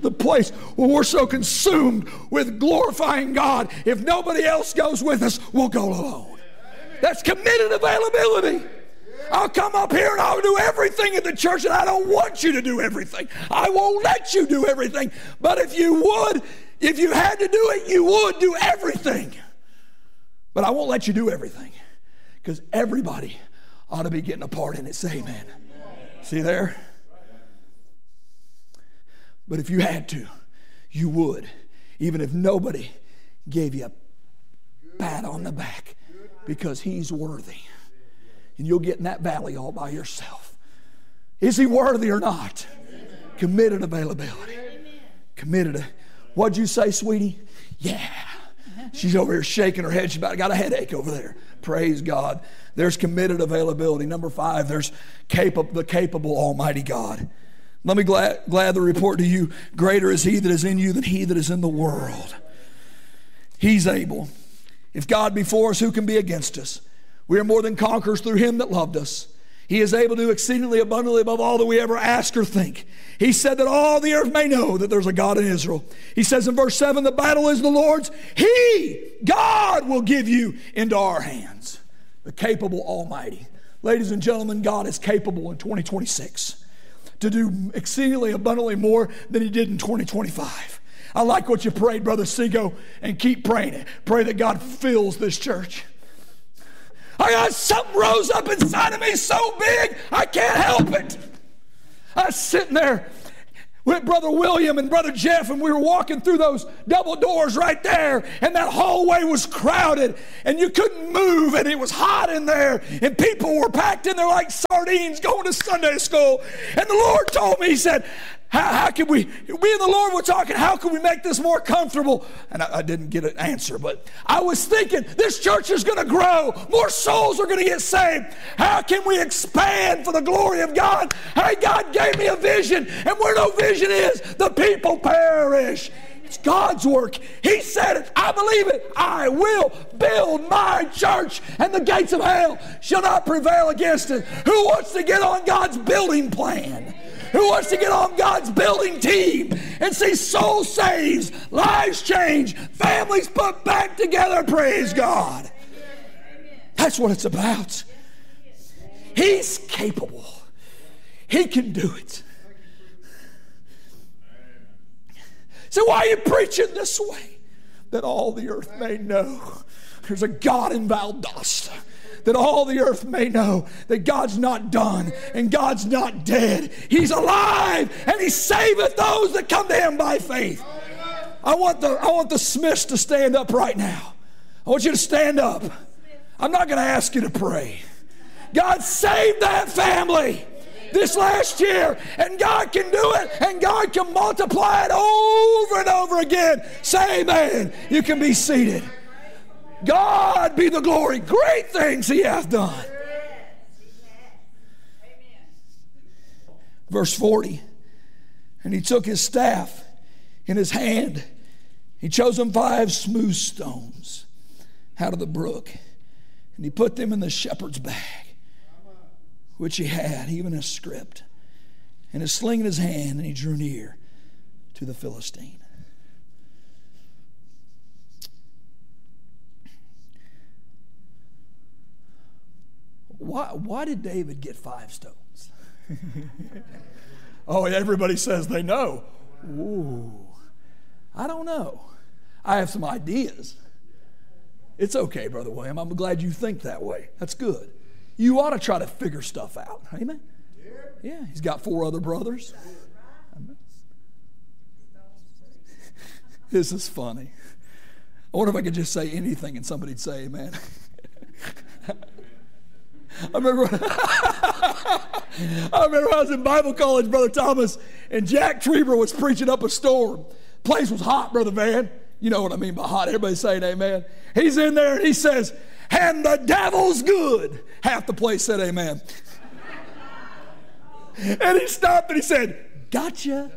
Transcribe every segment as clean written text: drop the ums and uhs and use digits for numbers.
the place where we're so consumed with glorifying God. If nobody else goes with us, we'll go alone. That's committed availability. I'll come up here and I'll do everything in the church, and I don't want you to do everything. I won't let you do everything. But if you had to do it, you would do everything. But I won't let you do everything, because everybody ought to be getting a part in it. Say amen. See there? But if you had to, you would, even if nobody gave you a pat on the back, because he's worthy. And you'll get in that valley all by yourself. Is he worthy or not? Amen. Committed availability. Amen. Committed. What'd you say, sweetie? Yeah. She's over here shaking her head. She's about got a headache over there. Praise God. There's committed availability. Number 5, there's the capable Almighty God. Let me glad to report to you, greater is he that is in you than he that is in the world. He's able. If God be for us, who can be against us? We are more than conquerors through him that loved us. He is able to do exceedingly abundantly above all that we ever ask or think. He said that all the earth may know that there's a God in Israel. He says in verse 7, the battle is the Lord's. He, God, will give you into our hands. The capable Almighty. Ladies and gentlemen, God is capable in 2026 to do exceedingly abundantly more than he did in 2025. I like what you prayed, Brother Seago, and keep praying it. Pray that God fills this church. I got something rose up inside of me so big, I can't help it. I was sitting there with Brother William and Brother Jeff, and we were walking through those double doors right there, and that hallway was crowded, and you couldn't move, and it was hot in there, and people were packed in there like sardines going to Sunday school. And the Lord told me, he said, how can we and the Lord were talking, how can we make this more comfortable? And I didn't get an answer, but I was thinking, this church is going to grow. More souls are going to get saved. How can we expand for the glory of God? Hey, God gave me a vision, and where no vision is, the people perish. It's God's work. He said it. I believe it. I will build my church, and the gates of hell shall not prevail against it. Who wants to get on God's building plan? Who wants to get on God's building team and see souls saved, lives changed, families put back together? Praise God. That's what it's about. He's capable. He can do it. So why are you preaching this way? That all the earth may know there's a God in Valdosta. That all the earth may know that God's not done and God's not dead. He's alive, and he saveth those that come to him by faith. I want the Smiths to stand up right now. I want you to stand up. I'm not going to ask you to pray. God saved that family this last year, and God can do it, and God can multiply it over and over again. Say amen. You can be seated. God be the glory. Great things he hath done. Verse 40. And he took his staff in his hand. He chose him 5 smooth stones out of the brook. And he put them in the shepherd's bag, which he had, even a scrip, and a sling in his hand. And he drew near to the Philistine. Why did David get 5 stones? Oh, everybody says they know. Ooh, I don't know. I have some ideas. It's okay, Brother William. I'm glad you think that way. That's good. You ought to try to figure stuff out. Amen? Yeah, he's got 4 other brothers. This is funny. I wonder if I could just say anything and somebody'd say amen. I remember I was in Bible college, Brother Thomas, and Jack Trieber was preaching up a storm. Place was hot, Brother Van. You know what I mean by hot. Everybody's saying amen. He's in there and he says, and the devil's good. Half the place said amen. And he stopped and he said, gotcha.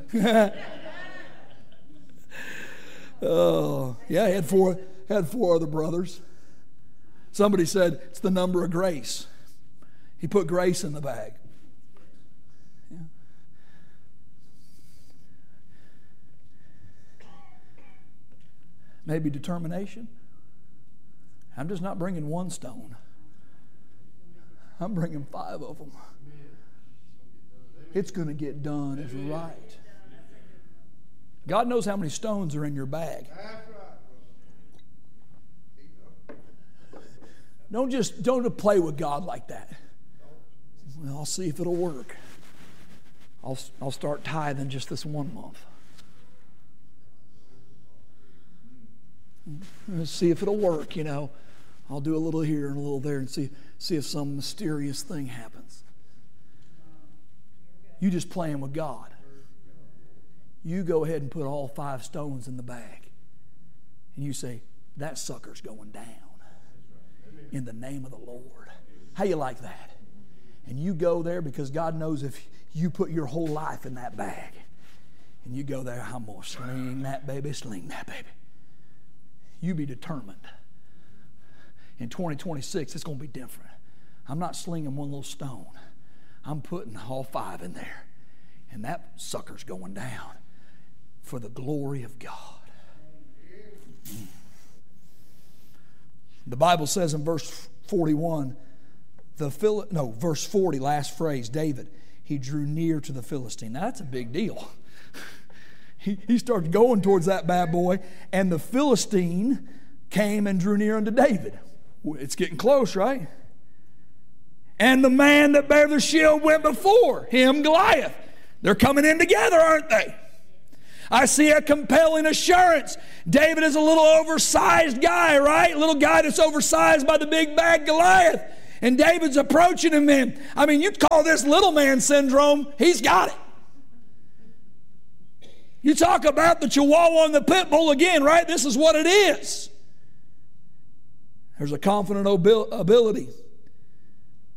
Oh, yeah, he had four other brothers. Somebody said it's the number of grace. He put grace in the bag. Yeah. Maybe determination. I'm just not bringing one stone. I'm bringing 5 of them. It's going to get done is right. God knows how many stones are in your bag. Don't play with God like that. Well, I'll see if it'll work. I'll start tithing just this 1 month. Let's see if it'll work, you know. I'll do a little here and a little there and see if some mysterious thing happens. You just playing with God. You go ahead and put all 5 stones in the bag. And you say, that sucker's going down. In the name of the Lord. How you like that? And you go there because God knows if you put your whole life in that bag. And you go there, I'm going to sling that baby, sling that baby. You be determined. In 2026, it's going to be different. I'm not slinging one little stone. I'm putting all 5 in there. And that sucker's going down for the glory of God. The Bible says in verse 41, verse 40, last phrase, David, he drew near to the Philistine. Now, that's a big deal. He started going towards that bad boy, and the Philistine came and drew near unto David. It's getting close, right? And the man that bare the shield went before him, Goliath. They're coming in together, aren't they? I see a compelling assurance. David is a little oversized guy, right? A little guy that's oversized by the big bad Goliath. And David's approaching him, man. I mean, you'd call this little man syndrome. He's got it. You talk about the Chihuahua and the Pit Bull again, right? This is what it is. There's a confident ability